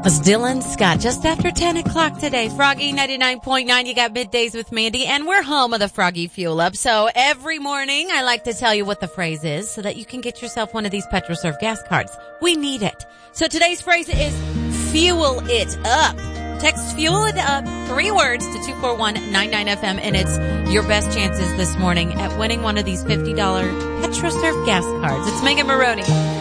It's Dylan Scott, just after 10 o'clock today. Froggy 99.9, you got middays with Mandy, and we're home of the Froggy Fuel Up. So every morning, I like to tell you what the phrase is so that you can get yourself one of these PetroServe gas cards. We need it. So today's phrase is fuel it up. Text fuel it up, 3 words to 241-99FM, and it's your best chances this morning at winning one of these $50 PetroServe gas cards. It's Megan Maroney.